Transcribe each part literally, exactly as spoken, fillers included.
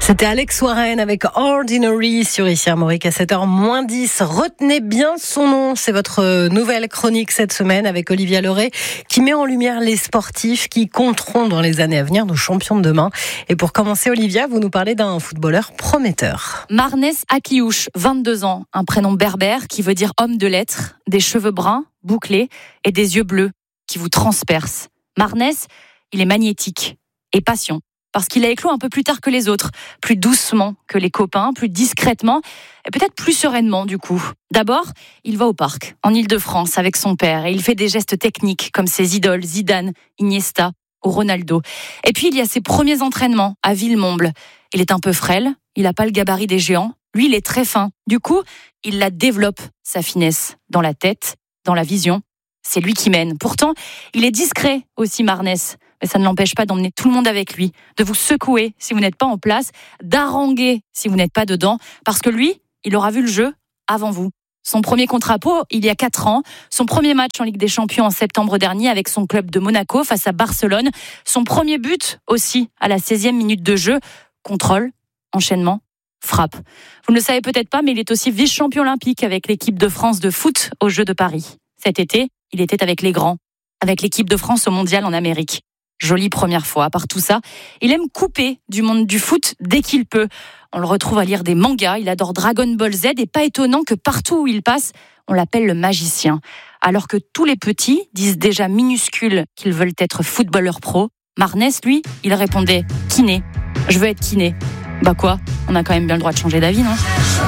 C'était Alex Warren avec Ordinary sur Ici Armorique à sept heures moins dix. Retenez bien son nom, c'est votre nouvelle chronique cette semaine avec Olivia Leray qui met en lumière les sportifs qui compteront dans les années à venir, nos champions de demain. Et pour commencer, Olivia, vous nous parlez d'un footballeur prometteur. Marnès Akliouche, vingt-deux ans, un prénom berbère qui veut dire homme de lettres, des cheveux bruns, bouclés et des yeux bleus qui vous transpercent. Marnès, il est magnétique et patient. Parce qu'il a éclos un peu plus tard que les autres, plus doucement que les copains, plus discrètement, et peut-être plus sereinement du coup. D'abord, il va au parc, en Île-de-France, avec son père, et il fait des gestes techniques comme ses idoles Zidane, Iniesta ou Ronaldo. Et puis il y a ses premiers entraînements à Villemomble. Il est un peu frêle, il n'a pas le gabarit des géants, lui il est très fin. Du coup, il la développe, sa finesse, dans la tête, dans la vision. C'est lui qui mène. Pourtant, il est discret aussi, Marnès. Mais ça ne l'empêche pas d'emmener tout le monde avec lui, de vous secouer si vous n'êtes pas en place, d'haranguer si vous n'êtes pas dedans, parce que lui, il aura vu le jeu avant vous. Son premier contre pro, il y a quatre ans, son premier match en Ligue des Champions en septembre dernier avec son club de Monaco face à Barcelone, son premier but aussi à la seizième minute de jeu, contrôle, enchaînement, frappe. Vous ne le savez peut-être pas, mais il est aussi vice-champion olympique avec l'équipe de France de foot aux Jeux de Paris. Cet été, il était avec les grands, avec l'équipe de France au Mondial en Amérique. Jolie première fois. À part tout ça, il aime couper du monde du foot dès qu'il peut. On le retrouve à lire des mangas, il adore Dragon Ball Z et pas étonnant que partout où il passe, on l'appelle le magicien. Alors que tous les petits disent déjà minuscules qu'ils veulent être footballeurs pro, Marnès, lui, il répondait « kiné, je veux être kiné ». Bah quoi, on a quand même bien le droit de changer d'avis, non ?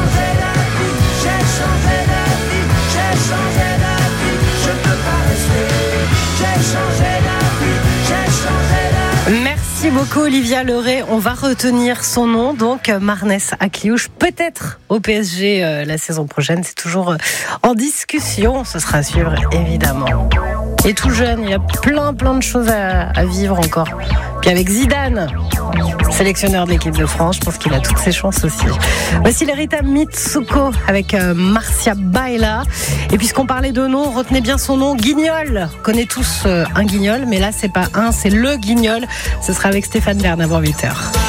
Merci beaucoup Olivia Leray. On va retenir son nom, donc Marnès Akliouche, peut-être au P S G euh, la saison prochaine. C'est toujours euh, en discussion, ce sera à suivre évidemment. Et tout jeune, il y a plein plein de choses à, à vivre encore. Puis avec Zidane, sélectionneur de l'équipe de France, je pense qu'il a toutes ses chances aussi. Voici Lerita Mitsuko avec euh, Marcia Baila. Et puisqu'on parlait de nom, retenez bien son nom, Guignol. On connaît tous euh, un Guignol, mais là c'est pas un, c'est le Guignol. Ce sera avec Stéphane Bern avant huit heures.